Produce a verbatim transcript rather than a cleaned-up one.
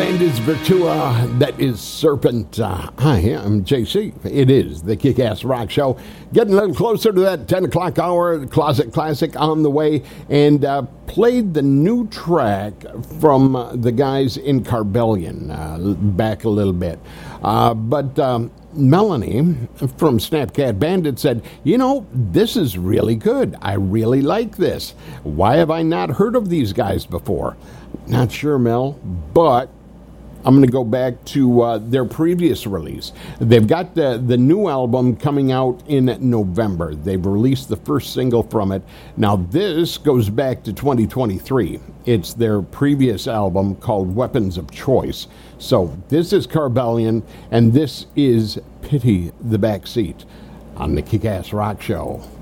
band is Virtua. That is Serpent. Uh, hi, I'm J C. It is the Kick-Ass Rock Show. Getting a little closer to that ten o'clock hour. The Closet Classic on the way. And uh, played the new track from uh, the guys in Carbellion uh, back a little bit. Uh, but um, Melanie from Snapcat Bandit said, you know, this is really good. I really like this. Why have I not heard of these guys before? Not sure, Mel, but I'm going to go back to uh, their previous release. They've got the, the new album coming out in November. They've released the first single from it. Now, this goes back to twenty twenty-three. It's their previous album called Weapons of Choice. So this is Carbellion, and this is Pity the Backseat on the Kick-Ass Rock Show.